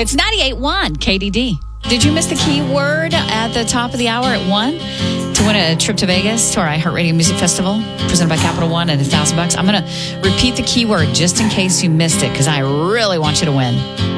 It's 98.1 KDD. Did you miss the keyword at the top of the hour at 1 to win a trip to Vegas to our iHeartRadio Music Festival presented by Capital One and $1,000? I'm going to repeat the keyword just in case you missed it because I really want you to win.